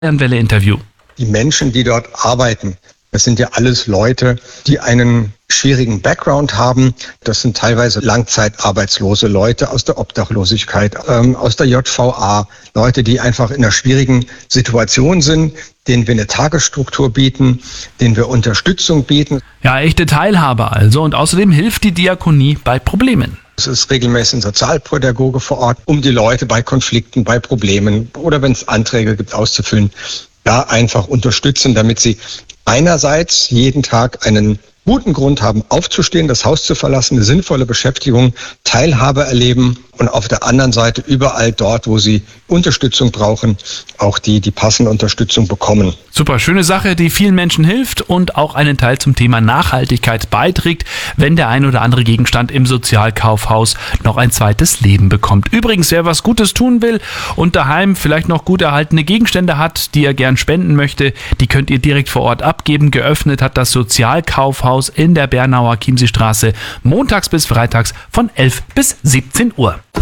Bayernwelle-Interview. Die Menschen, die dort arbeiten, das sind ja alles Leute, die einen schwierigen Background haben. Das sind teilweise langzeitarbeitslose Leute aus der Obdachlosigkeit, aus der JVA, Leute, die einfach in einer schwierigen Situation sind, denen wir eine Tagesstruktur bieten, denen wir Unterstützung bieten. Ja, echte Teilhabe also, und außerdem hilft die Diakonie bei Problemen. Es ist regelmäßig ein Sozialpädagoge vor Ort, um die Leute bei Konflikten, bei Problemen oder wenn es Anträge gibt auszufüllen, da einfach unterstützen, damit sie einerseits jeden Tag einen guten Grund haben, aufzustehen, das Haus zu verlassen, eine sinnvolle Beschäftigung, Teilhabe erleben und auf der anderen Seite überall dort, wo sie Unterstützung brauchen, auch die passende Unterstützung bekommen. Super, schöne Sache, die vielen Menschen hilft und auch einen Teil zum Thema Nachhaltigkeit beiträgt, wenn der ein oder andere Gegenstand im Sozialkaufhaus noch ein zweites Leben bekommt. Übrigens, wer was Gutes tun will und daheim vielleicht noch gut erhaltene Gegenstände hat, die er gern spenden möchte, die könnt ihr direkt vor Ort abgeben. Geöffnet hat das Sozialkaufhaus in der Bernauer Chiemsee-Straße montags bis freitags von 11 bis 17 Uhr.